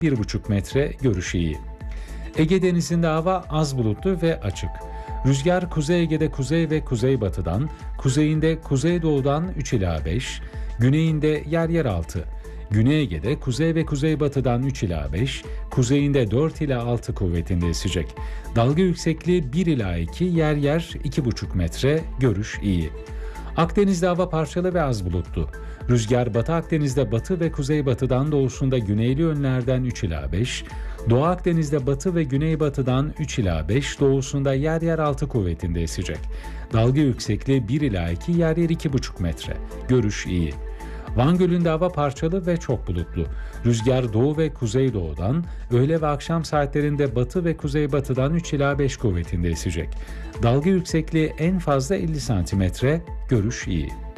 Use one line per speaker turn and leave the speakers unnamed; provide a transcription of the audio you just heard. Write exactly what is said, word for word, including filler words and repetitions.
bir buçuk metre, görüş iyi. Ege Denizi'nde hava az bulutlu ve açık. Rüzgar Kuzey Ege'de kuzey ve kuzeybatıdan, kuzeyinde kuzeydoğudan üç ila beş, güneyinde yer yer altı. Güney Ege'de kuzey ve kuzeybatıdan üç ila beş, kuzeyinde dört ila altı kuvvetinde esecek. Dalga yüksekliği bir ila iki, yer yer iki buçuk metre, görüş iyi. Akdeniz'de hava parçalı ve az bulutlu. Rüzgar Batı Akdeniz'de batı ve kuzeybatıdan, doğusunda güneyli yönlerden üç ila beş, Doğu Akdeniz'de batı ve güneybatıdan üç ila beş, doğusunda yer yer altı kuvvetinde esecek. Dalga yüksekliği bir ila iki, yer yer iki buçuk metre. Görüş iyi. Van Gölü'nde hava parçalı ve çok bulutlu. Rüzgar doğu ve kuzeydoğudan, öğle ve akşam saatlerinde batı ve kuzeybatıdan üç ila beş kuvvetinde esecek. Dalga yüksekliği en fazla elli santimetre, görüş iyi.